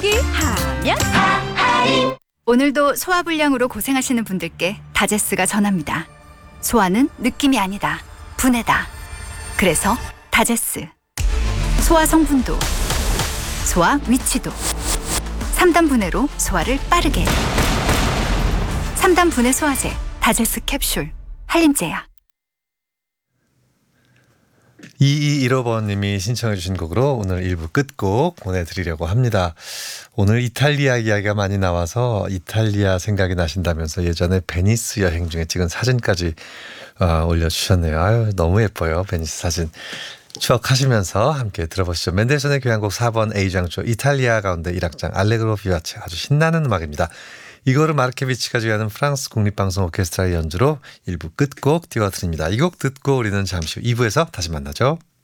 여기 하면 오늘도 소화불량으로 고생하시는 분들께 다제스가 전합니다. 소화는 느낌이 아니다. 분해다. 그래서 다제스. 소화 성분도, 소화 위치도 3단 분해로 소화를 빠르게. 3단 분해 소화제 다제스 캡슐 한림제약. 2215번님이 신청해 주신 곡으로 오늘 1부 끝곡 보내드리려고 합니다. 오늘 이탈리아 이야기가 많이 나와서 이탈리아 생각이 나신다면서 예전에 베니스 여행 중에 찍은 사진까지 올려주셨네요. 아유, 너무 예뻐요. 베니스 사진. 추억하시면서 함께 들어보시죠. 멘델슨의 교향곡 4번 A장조 이탈리아 가운데 1악장 알레그로 비와체. 아주 신나는 음악입니다. 이거르 마르케비치가 주연하는 프랑스 국립방송 오케스트라의 연주로 1부 끝곡 띄워드립니다. 이 곡 듣고 우리는 잠시 후 2부에서 다시 만나죠.